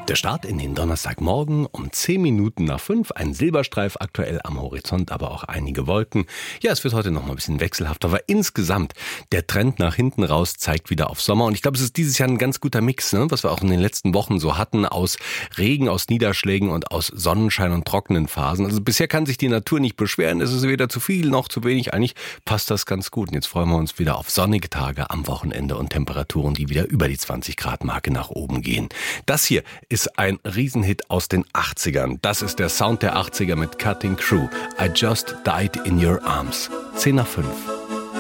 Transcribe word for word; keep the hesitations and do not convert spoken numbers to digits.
Der Start in den Donnerstagmorgen um zehn Minuten nach fünf. Ein Silberstreif aktuell am Horizont, aber auch einige Wolken. Ja, es wird heute noch mal ein bisschen wechselhafter, aber insgesamt der Trend nach hinten raus zeigt wieder auf Sommer. Und ich glaube, es ist dieses Jahr ein ganz guter Mix, ne? Was wir auch in den letzten Wochen so hatten, aus Regen, aus Niederschlägen und aus Sonnenschein und trockenen Phasen. Also bisher kann sich die Natur nicht beschweren. Es ist weder zu viel noch zu wenig. Eigentlich passt das ganz gut. Und jetzt freuen wir uns wieder auf sonnige Tage am Wochenende und Temperaturen, die wieder über die zwanzig Grad Marke nach oben gehen. Das hier ist ist ein Riesenhit aus den achtzigern. Das ist der Sound der achtziger mit Cutting Crew. I Just Died in Your Arms. zehn nach fünf.